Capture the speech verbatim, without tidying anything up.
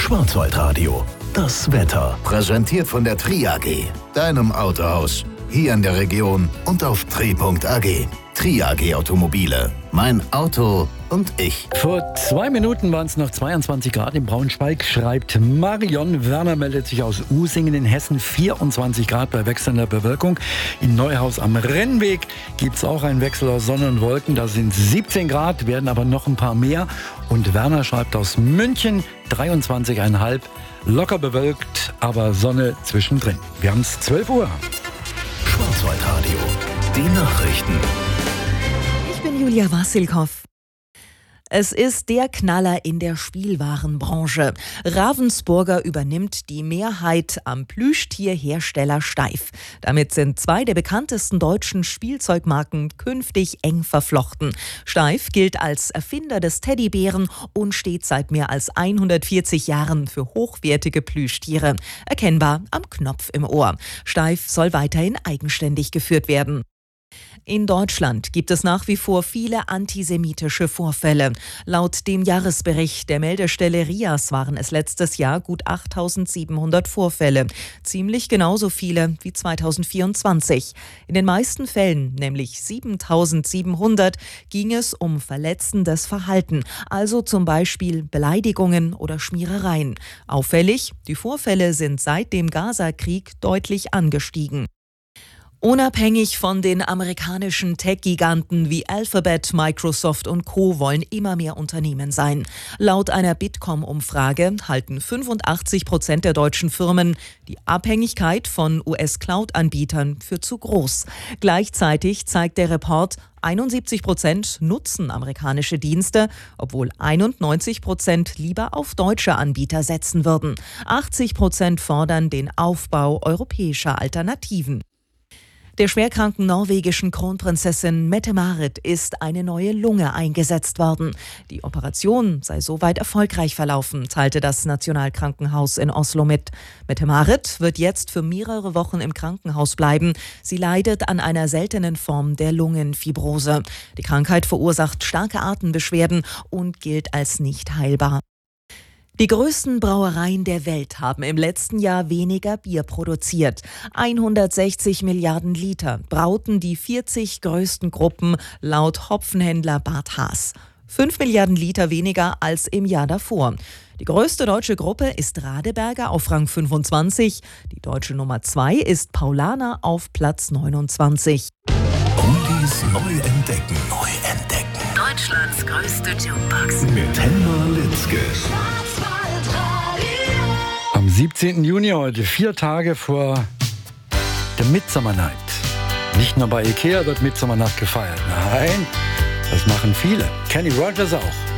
Schwarzwaldradio. Das Wetter. Präsentiert von der Tri A G, deinem Autohaus. Hier in der Region und auf tri punkt a g. Tri A G Automobile. Mein Auto und ich. Vor zwei Minuten waren es noch zweiundzwanzig Grad in Braunschweig, schreibt Marion. Werner meldet sich aus Usingen in Hessen. vierundzwanzig Grad bei wechselnder Bewölkung. In Neuhaus am Rennweg gibt es auch einen Wechsel aus Sonne und Wolken. Da sind siebzehn Grad, werden aber noch ein paar mehr. Und Werner schreibt aus München, dreiundzwanzig Komma fünf. Locker bewölkt, aber Sonne zwischendrin. Wir haben es zwölf Uhr. Schwarzwaldradio. Die Nachrichten. Ich bin Julia Wassilkow. Es ist der Knaller in der Spielwarenbranche. Ravensburger übernimmt die Mehrheit am Plüschtierhersteller Steiff. Damit sind zwei der bekanntesten deutschen Spielzeugmarken künftig eng verflochten. Steiff gilt als Erfinder des Teddybären und steht seit mehr als hundertvierzig Jahren für hochwertige Plüschtiere. Erkennbar am Knopf im Ohr. Steiff soll weiterhin eigenständig geführt werden. In Deutschland gibt es nach wie vor viele antisemitische Vorfälle. Laut dem Jahresbericht der Meldestelle R I A S waren es letztes Jahr gut achttausendsiebenhundert Vorfälle. Ziemlich genauso viele wie zweitausendvierundzwanzig. In den meisten Fällen, nämlich siebentausendsiebenhundert, ging es um verletzendes Verhalten, also zum Beispiel Beleidigungen oder Schmierereien. Auffällig, die Vorfälle sind seit dem Gaza-Krieg deutlich angestiegen. Unabhängig von den amerikanischen Tech-Giganten wie Alphabet, Microsoft und Co. wollen immer mehr Unternehmen sein. Laut einer Bitkom-Umfrage halten fünfundachtzig Prozent der deutschen Firmen die Abhängigkeit von U S-Cloud-Anbietern für zu groß. Gleichzeitig zeigt der Report, einundsiebzig Prozent nutzen amerikanische Dienste, obwohl einundneunzig Prozent lieber auf deutsche Anbieter setzen würden. achtzig Prozent fordern den Aufbau europäischer Alternativen. Der schwerkranken norwegischen Kronprinzessin Mette-Marit ist eine neue Lunge eingesetzt worden. Die Operation sei soweit erfolgreich verlaufen, teilte das Nationalkrankenhaus in Oslo mit. Mette-Marit wird jetzt für mehrere Wochen im Krankenhaus bleiben. Sie leidet an einer seltenen Form der Lungenfibrose. Die Krankheit verursacht starke Atembeschwerden und gilt als nicht heilbar. Die größten Brauereien der Welt haben im letzten Jahr weniger Bier produziert. hundertsechzig Milliarden Liter brauten die vierzig größten Gruppen laut Hopfenhändler Bart Haas. fünf Milliarden Liter weniger als im Jahr davor. Die größte deutsche Gruppe ist Radeberger auf Rang fünfundzwanzig. Die deutsche Nummer zwei ist Paulaner auf Platz neunundzwanzig. Oldies neu entdecken. Neu entdecken. Deutschlands größte Jukebox. Mit Helma Litzke. Am siebzehnten Juni heute, vier Tage vor der Midsummer Night. Nicht nur bei Ikea wird Midsummer Nacht gefeiert. Nein, das machen viele. Kenny Rogers auch.